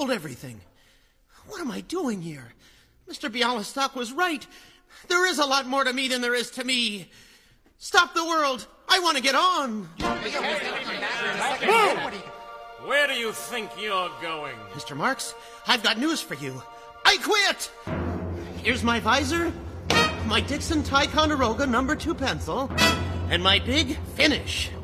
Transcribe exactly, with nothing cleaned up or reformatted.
sold everything. What am I doing here? Mister Bialystok was right. There is a lot more to me than there is to me. Stop the world. I want to get on. Where do you think you're going? Mister Marks, I've got news for you. I quit! Here's my visor, my Dixon Ticonderoga number two pencil, and my big finish.